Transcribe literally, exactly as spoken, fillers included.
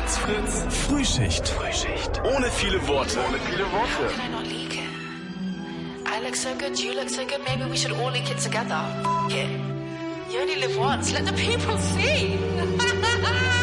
Fritz, Fritz. Frühschicht. Frühschicht. Ohne viele Worte. Ohne viele Worte. How can I not leak it? I look so good, you look so good, maybe we should all leak it together. Yeah. You only live once, let the people see.